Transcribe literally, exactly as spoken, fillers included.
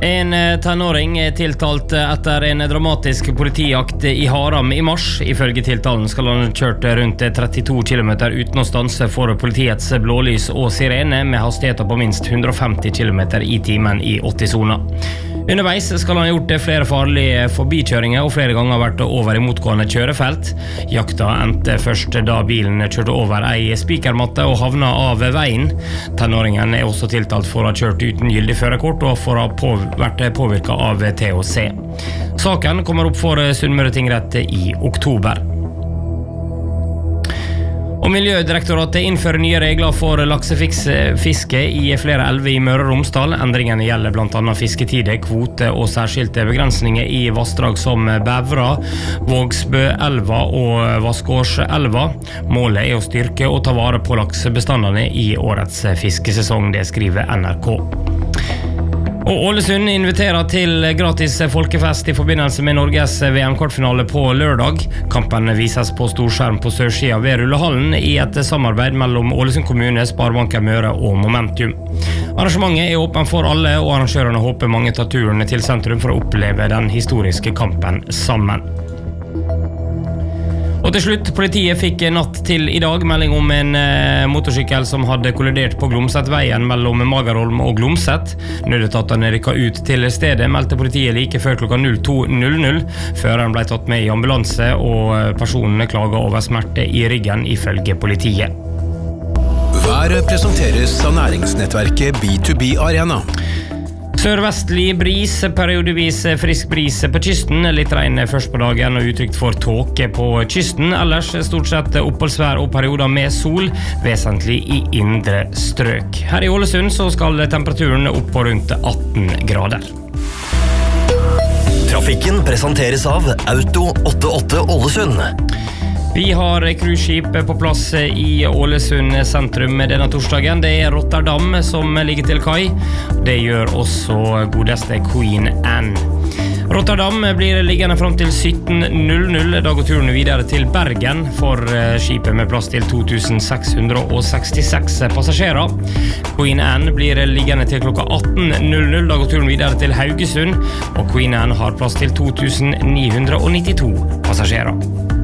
En tenåring er tiltalt etter en dramatisk politijakt i Haram i mars. Ifølge tiltalen skal han kjørt rundt trettito kilometer uten å stanse for politiets blålys og sirene med hastigheter på minst hundre og femti kilometer i timen i åtti-sona. Underveis skal han ha gjort flere farlige forbikjøringer og flere ganger vært over i motgående kjørefelt. Jakta endte først da bilen kjørte over ei spikermatte og havna av veien. Tenåringen er også tiltalt for å ha kjørt uten gyldig førerkort og for å ha på, vært påvirket av T H C. Saken kommer opp for Sunnmøre tingrett i oktober. Og Miljødirektoratet innfører nye regler for laksefiske i flere elver i Møre og Romsdal. Endringene gjelder blant annet fisketider, kvote og særskilte begrensninger i vassdrag som Bævra, Vågsbøelva og Vaskårselva. Målet er å styrke og ta vare på laksebestandene i årets fiskesesong, det skriver N R K. Og Ålesund inviterer til gratis folkefest i forbindelse med Norges V M-kvartfinale på lørdag. Kampen vises på storskjerm på sørsida ved Rullehallen i et samarbeid mellom Ålesund kommune, Sparebanken Møre og Momentum. Arrangementet er åpen for alle, og arrangørene håper mange tar turen til sentrum for å oppleve den historiske kampen sammen. Og til slutt, politiet fikk natt til i dag melding om en eh, motorsykkel som hadde kollidert på Glomsetveien mellom Magerholm og Glomset. Nødetatene rykket ut til stedet, meldte politiet like før klokka to null null. Føreren ble tatt med i ambulanse, og personene klaget over smerte i ryggen ifølge politiet. Været presenteres av næringsnettverket B to B Arena. Sørvestlig bris, periodevis frisk bris på kysten, litt regn først på dagen og utrygt for tåke på kysten. Ellers stort sett oppholdsvær og perioder med sol, vesentlig i indre strøk. Her i Ålesund så skal temperaturen opp på rundt atten grader. Trafikken presenteres av Auto åttiåtte Ålesund. Vi har cruiseskip på plass i Ålesund sentrum denne torsdagen. Det er Rotterdam som ligger til kai. Det gjør også godeste Queen Anne. Rotterdam blir liggende frem til sytten null null. Da går turen videre til Bergen for skipet med plass til to tusen seks hundre sekstiseks passasjerer. Queen Anne blir liggende til klokka atten null null. Da går turen videre til Haugesund, og Queen Anne har plass til to tusen ni hundre nittito passasjerer.